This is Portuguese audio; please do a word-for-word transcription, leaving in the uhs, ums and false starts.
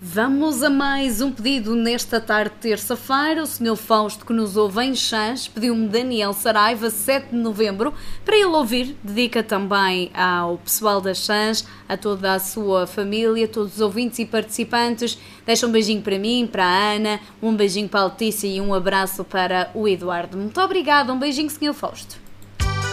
Vamos a mais um pedido nesta tarde de terça-feira. O senhor Fausto, que nos ouve em Chãs, pediu-me Daniel Saraiva, sete de novembro, para ele ouvir. Dedica também ao pessoal das Chãs, a toda a sua família, todos os ouvintes e participantes. Deixa um beijinho para mim, para a Ana, um beijinho para a Letícia e um abraço para o Eduardo. Muito obrigada, um beijinho, senhor Fausto.